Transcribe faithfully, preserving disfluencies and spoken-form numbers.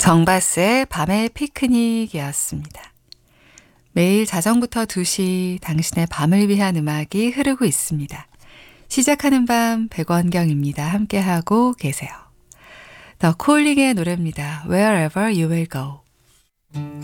정바스의 밤의 피크닉이었습니다. 매일 자정부터 두 시 당신의 밤을 위한 음악이 흐르고 있습니다. 시작하는 밤 백원경입니다. 함께하고 계세요. 더 콜링의 노래입니다. Wherever you will go.